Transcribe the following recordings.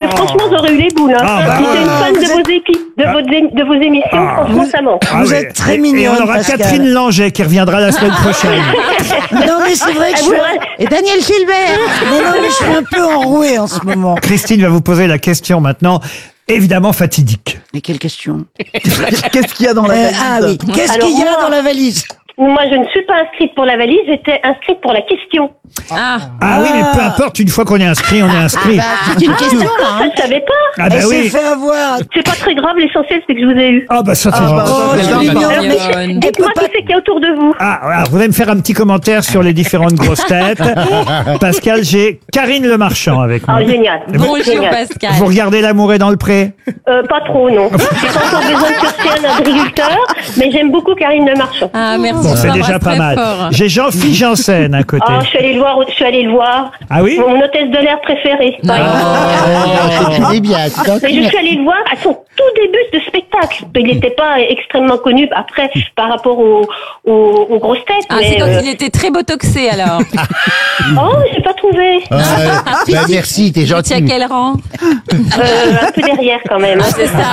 franchement, j'aurais eu les boules. J'étais une fan de vos émissions. Franchement, ça manque. Vous êtes très mignonne, Et on aura Pascal. Catherine Langer qui reviendra la semaine prochaine. Non, mais c'est vrai que je suis... Et Daniel Gilbert. Mais je suis un peu enrouée en ce moment. Christine va vous poser la question maintenant, évidemment fatidique. Mais quelle question? Qu'est-ce qu'il y a dans la valise? Ah oui, qu'est-ce Alors, qu'il y a moi- dans la valise? Moi, je ne suis pas inscrite pour la valise, j'étais inscrite pour la question. Ah oui, mais peu importe, une fois qu'on est inscrit, on est inscrit. C'est une question, là. Ça, je savais pas. Ah bah Elle s'est oui. fait avoir. C'est pas très grave, l'essentiel, c'est que je vous ai eu. Ah bah ça c'est gentil. Oh, je l'ignore, mais Dites-moi qui c'est qu'il y a autour de vous. Ah, alors, vous allez me faire un petit commentaire sur les différentes grosses têtes. Pascal, j'ai Karine Le Marchand avec moi. Ah, génial. Bonjour Génial. Pascal. Vous regardez L'amour est dans le pré? Pas trop, non. J'ai pas encore besoin de chercher un agriculteur, mais j'aime beaucoup Karine Le Marchand. Ah, merci. Bon, je c'est t'embrasse déjà pas très mal. fort. J'ai Jean-Philippe Janssen à côté. Je suis allée le voir. Ah oui? Mon hôtesse de l'air préférée. par exemple. Il est bien. Mais je suis allée le voir à son tout début de spectacle. Il n'était pas extrêmement connu après par rapport aux grosses têtes. Ah, mais, c'est quand il était très botoxé alors. Oh, j'ai pas trouvé. Merci, t'es Tu es à gentil. quel rang? Un peu derrière quand même. C'est ça.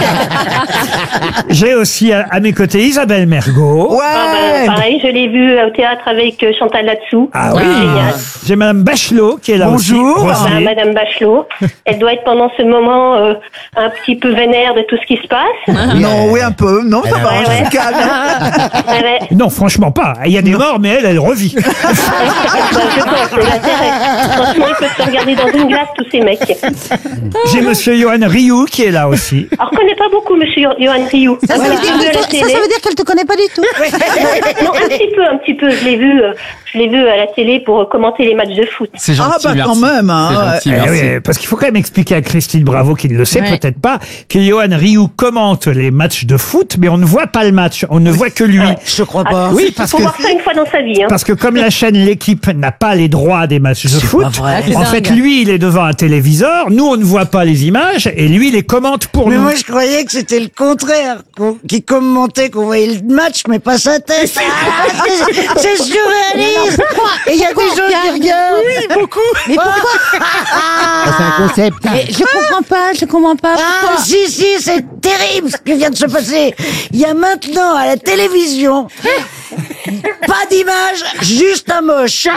J'ai aussi à mes côtés Isabelle Mergo. Pareil, je l'ai vu au théâtre avec Chantal Latsou. Ah oui. Génial. J'ai Madame Bachelot qui est là Bonjour. aussi. Roselyne. Madame Bachelot. Elle doit être pendant ce moment un petit peu vénère de tout ce qui se passe. Non, oui, un peu. Non, ça va, Ouais, je ouais. suis calme. Ouais. Non, franchement pas. Il y a des morts, mais elle revit. Je pense, c'est l'intérêt. Franchement, ils peuvent se regarder dans une glace, tous ces mecs. J'ai Monsieur Johan Rioux qui est là aussi. Alors, je connais pas beaucoup Monsieur Johan Rioux. Ça, ça veut dire Je l'ai vu à la que- télé. ça veut dire qu'elle te connaît pas du tout. Non, un petit peu. Je l'ai vu à la télé pour commenter les matchs de foot. C'est gentil, Ah, bah merci. quand même. Hein, C'est gentil, Eh merci. oui, parce qu'il faut quand même expliquer à Christine Bravo, qui ne le sait Ouais. peut-être pas, que Johan Rioux commente les matchs de foot, mais on ne voit pas le match, on ne voit que lui. Je crois pas. Oui, Il parce faut que voir ça une fois dans sa vie. Hein. parce que comme la chaîne L'équipe n'a pas les droits des matchs de foot, vrai. C'est en dingue. fait lui il est devant un téléviseur, nous on ne voit pas les images et lui il les commente pour Mais nous. moi, je croyais que c'était le contraire. Qui commentait qu'on voyait le match, mais pas sa tête. C'est surréaliste. Et il y a des gens qui regardent. Oui, beaucoup. Mais pourquoi? C'est un concept. Mais je comprends pas. Ah, Pourquoi? si, c'est terrible ce qui vient de se passer. Il y a maintenant à la télévision pas d'image, juste un moche.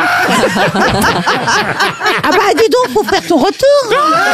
Ah bah dis donc, faut faire ton retour.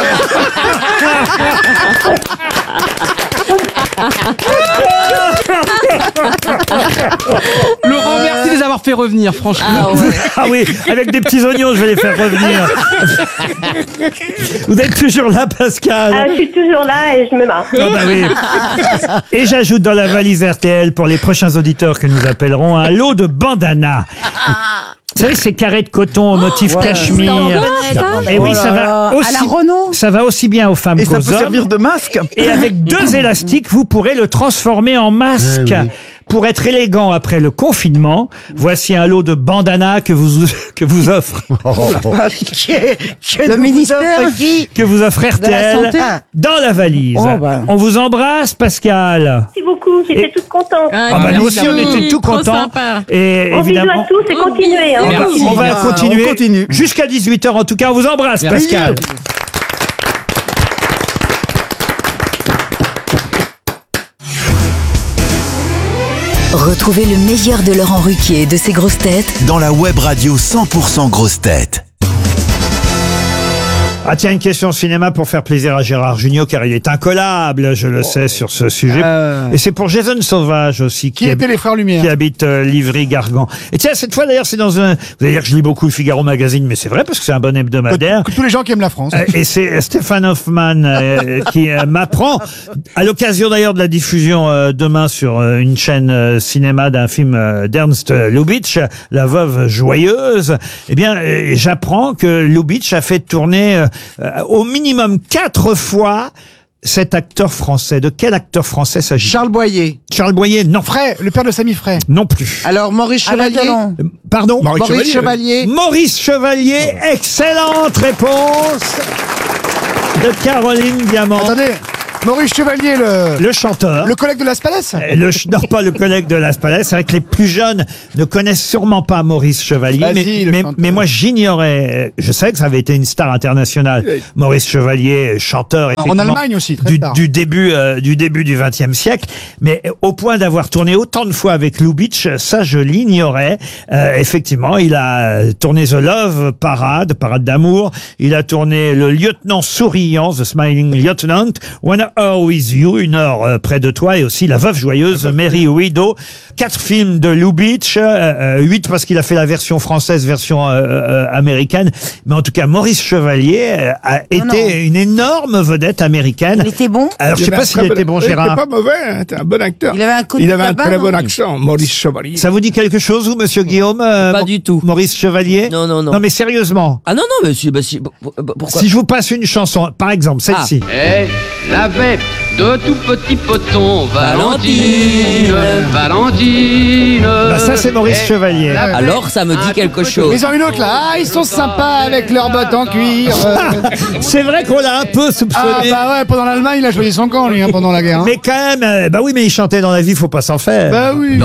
Laurent, merci de les avoir fait revenir, franchement. Ah ouais. Ah oui, avec des petits oignons je vais les faire revenir. Vous êtes toujours là Pascal? Je suis toujours là et je me marre. Ah bah oui. Et j'ajoute dans la valise RTL pour les prochains auditeurs que nous appellerons un lot de bandanas. Vous savez, ces carrés de coton au motif cachemire. Et oui, ça va À aussi, la Renault. ça va aussi bien aux femmes Et ça qu'aux peut hommes. servir de masque. Et avec 2 élastiques, vous pourrez le transformer en masque. Pour être élégant après le confinement, voici un lot de bandanas que vous offre Le ministère. qui que vous offre RTL santé. dans la valise. Oh, bah. On vous embrasse, Pascal. Merci beaucoup. J'étais toute contente. Ah bah nous aussi on était tout Trop contents. sympa. Et Bon bisous évidemment, à tous et continuez. Hein. on va continuer, on continue. jusqu'à 18h. En tout cas, on vous embrasse, Merci. Pascal. Retrouvez le meilleur de Laurent Ruquier et de ses grosses têtes dans la web radio 100% grosses têtes. Ah tiens, une question cinéma pour faire plaisir à Gérard Jugnot, car il est incollable, je le sais, sur ce sujet. Et c'est pour Jason Sauvage aussi, Qui étaient les frères Lumière? qui habite Livry-Gargan. Et tiens, cette fois d'ailleurs, c'est dans un... Vous allez dire que je lis beaucoup le Figaro Magazine, mais c'est vrai, parce que c'est un bon hebdomadaire. Tous les gens qui aiment la France. Et c'est Stéphane Hoffman qui m'apprend, à l'occasion d'ailleurs de la diffusion demain sur une chaîne cinéma d'un film d'Ernst Lubitsch, La Veuve Joyeuse, eh bien, j'apprends que Lubitsch a fait tourner au minimum 4 fois cet acteur français. De quel acteur français s'agit-il? Charles Boyer. Charles Boyer, non. Frère, le père de Samy Frey. Non plus. Alors, Maurice Chevalier. Pardon? Maurice Chevalier. Maurice Chevalier, excellente réponse de Caroline Diamant. Attendez, Maurice Chevalier, Le chanteur. le collègue de Las Palais. Non, pas le collègue de Las Palais. C'est vrai que les plus jeunes ne connaissent sûrement pas Maurice Chevalier. Vas-y, le chanteur. mais moi, j'ignorais. Je sais que ça avait été une star internationale. Maurice Chevalier, chanteur. En effectivement, Allemagne aussi, très tard. du début du XXe siècle. Mais au point d'avoir tourné autant de fois avec Lubitsch, ça, je l'ignorais. Effectivement, il a tourné The Love Parade d'amour. Il a tourné Le Lieutenant souriant, The Smiling Lieutenant, 1 Hour with You, 1 heure près de toi, et aussi La Veuve joyeuse, Merry Widow. 4 films de Lubitsch, 8 parce qu'il a fait la version française, version américaine. Mais en tout cas, Maurice Chevalier a été une énorme vedette américaine. Il était bon. Alors, je sais pas s'il était bon, Il Gérard. était pas mauvais, hein, c'était un bon acteur. Il avait un coup de Il avait un tabac, très non bon accent, Maurice Chevalier. Ça vous dit quelque chose, vous, monsieur Guillaume? Pas du tout. Maurice Chevalier? Non, non, non. Non, mais sérieusement. Ah non, non, mais pourquoi Si je vous passe une chanson, par exemple, celle-ci. Elle avait de tout petits potons, Valentine, Valentine. Bah, ça, c'est Maurice Chevalier. Alors, ça me dit quelque chose. Ils ont une autre là. Ah, ils sont sympas avec leurs bottes en cuir. C'est vrai qu'on l'a un peu Ah soupçonné. bah ouais, pendant l'Allemagne, il a choisi son camp, lui, hein, pendant la guerre. Hein. Mais quand même, bah oui, mais il chantait dans la vie, faut pas s'en faire. Bah oui.